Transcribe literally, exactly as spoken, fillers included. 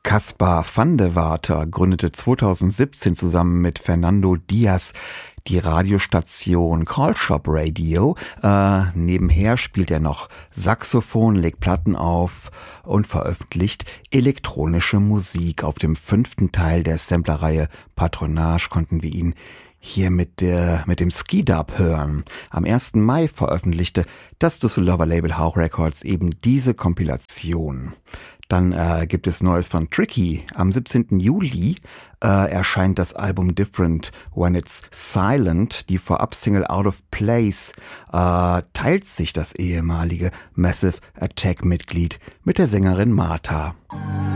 Caspar van de Water gründete zweitausendsiebzehn zusammen mit Fernando Diaz die Radiostation Call Shop Radio. Äh, nebenher spielt er noch Saxophon, legt Platten auf und veröffentlicht elektronische Musik. Auf dem fünften Teil der Samplerreihe Patronage konnten wir ihn hier mit der mit dem Ski-Dub hören. Am ersten Mai veröffentlichte das Düsseldorfer Label Hauch Records eben diese Kompilation. Dann äh, gibt es Neues von Tricky. Am siebzehnten Juli äh, erscheint das Album Different When It's Silent. Die Vorab-Single Out of Place äh, teilt sich das ehemalige Massive Attack-Mitglied mit der Sängerin Martha.